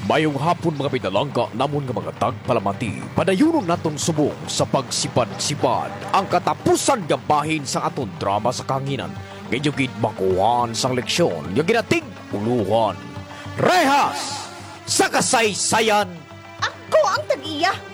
Mayong hapon mga pinalangka namon nga mga tagpalamati. Padayunon naton subong sa pagsipad-sipad ang katapusan nga bahin sa aton drama sa kanginan. Gayugid makuhan sang leksyon nga ginatig puluhan. Rehas sa kasaysayan. Ako ang tag-iya.